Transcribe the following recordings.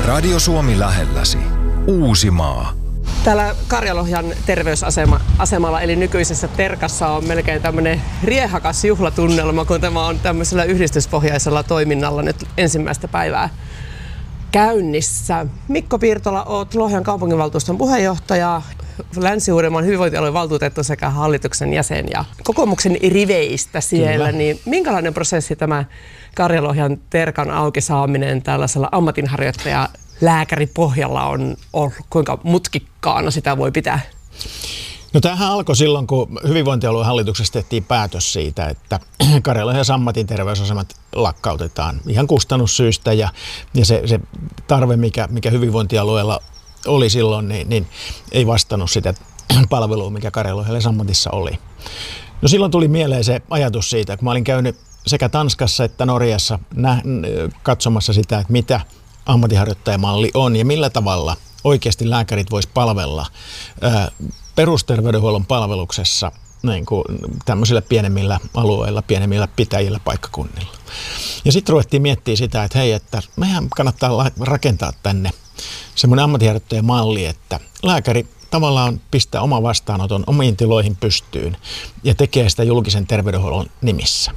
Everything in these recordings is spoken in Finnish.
Radio Suomi lähelläsi. Uusimaa. Täällä Karjalohjan terveysasemalla eli nykyisessä Terkassa on melkein tämmöinen riehakas juhlatunnelma, kun tämä on tämmöisellä yhdistyspohjaisella toiminnalla nyt ensimmäistä päivää käynnissä. Mikko Piirtola, olet Lohjan kaupunginvaltuuston puheenjohtaja, Länsi-Uudenmaan hyvinvointialueen valtuutettu sekä hallituksen jäsen ja kokoomuksen riveistä siellä. Kyllä. Niin minkälainen prosessi tämä Karjalohjan Terkan auki saaminen tällaisella ammatinharjoittaja lääkäripohjalla on ollut? Kuinka mutkikkaana sitä voi pitää? No tämähän alkoi silloin, kun hyvinvointialueen hallituksessa tehtiin päätös siitä, että Karjalohjan ammatin terveysasemat lakkautetaan ihan kustannussyistä ja se tarve, mikä hyvinvointialueella oli silloin, niin ei vastannut sitä palvelua, mikä Karjalohjan ammatissa oli. No silloin tuli mieleen se ajatus siitä, kun mä olin käynyt sekä Tanskassa että Norjassa katsomassa sitä, että mitä ammatinharjoittajamalli on ja millä tavalla oikeasti lääkärit vois palvella perusterveydenhuollon palveluksessa niin kuin tämmöisillä pienemmillä alueilla, pienemmillä pitäjillä paikkakunnilla. Ja sitten ruvettiin miettimään sitä, että hei, että mehän kannattaa rakentaa tänne semmoinen ammatinharjoittajamalli, että lääkäri tavallaan pistää oman vastaanoton omiin tiloihin pystyyn ja tekee sitä julkisen terveydenhuollon nimissä.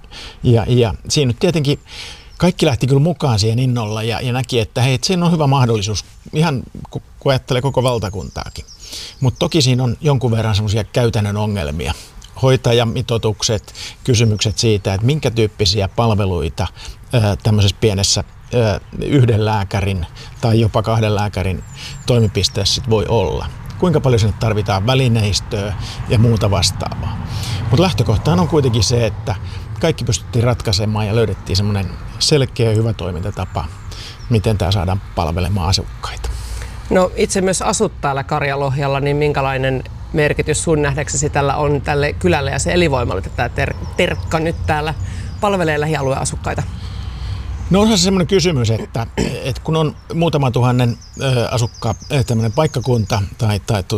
Ja siinä nyt tietenkin kaikki lähti kyllä mukaan siihen innolla ja näki, että hei, että siinä on hyvä mahdollisuus, ihan kun ajattelee koko valtakuntaakin. Mutta toki siinä on jonkun verran semmoisia käytännön ongelmia. Hoitajamitoitukset, kysymykset siitä, että minkä tyyppisiä palveluita tämmöisessä pienessä yhden lääkärin tai jopa kahden lääkärin toimipisteessä sit voi olla. Kuinka paljon sinne tarvitaan välineistöä ja muuta vastaavaa. Mutta lähtökohtaan on kuitenkin se, että kaikki pystyttiin ratkaisemaan ja löydettiin semmoinen selkeä ja hyvä toimintatapa, miten tämä saadaan palvelemaan asukkaita. No itse myös asut täällä Karjalohjalla, niin minkälainen merkitys sun nähdäksesi tällä on tälle kylälle ja se elinvoimalle, että tämä Terkka nyt täällä palvelee lähialueen asukkaita? No onhan se semmoinen kysymys, että kun on muutaman tuhannen asukkaan tämmöinen paikkakunta tai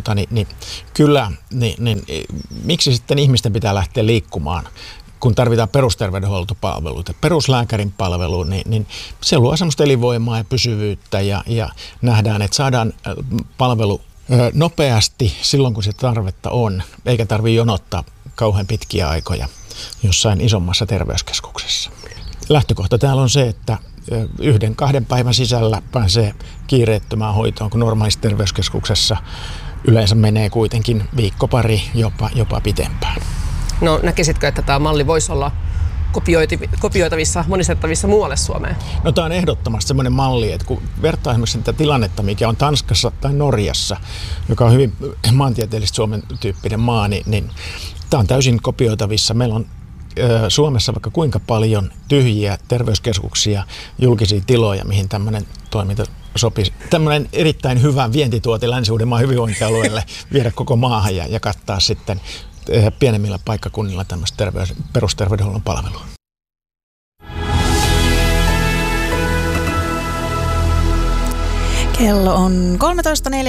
kylä, niin miksi sitten ihmisten pitää lähteä liikkumaan? Kun tarvitaan perusterveydenhuoltopalveluita, peruslääkärin palvelu, niin se luo semmoista elinvoimaa ja pysyvyyttä ja nähdään, että saadaan palvelu nopeasti silloin, kun se tarvetta on, eikä tarvitse jonottaa kauhean pitkiä aikoja jossain isommassa terveyskeskuksessa. Lähtökohta täällä on se, että 1-2 päivän sisällä pääsee kiireettömään hoitoon, kun normaalissa terveyskeskuksessa yleensä menee kuitenkin viikko, pari, jopa pitempään. No näkisitkö, että tämä malli voisi olla kopioitavissa, monistettavissa muualle Suomeen? No tämä on ehdottomasti semmoinen malli, että kun vertaa esimerkiksi sitä tilannetta, mikä on Tanskassa tai Norjassa, joka on hyvin maantieteellisesti Suomen tyyppinen maa, niin tämä on täysin kopioitavissa. Meillä on Suomessa vaikka kuinka paljon tyhjiä terveyskeskuksia, julkisia tiloja, mihin tämmöinen toiminta sopisi. Tämmöinen erittäin hyvä vientituote Länsi-Uudenmaan hyvinvointialueelle viedä koko maahan ja kattaa sitten pienemmillä paikkakunnilla tämmöistä perusterveydenhuollon palvelua. Kello on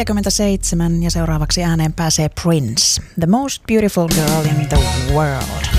13.47 ja seuraavaksi ääneen pääsee Prince, The Most Beautiful Girl in the World.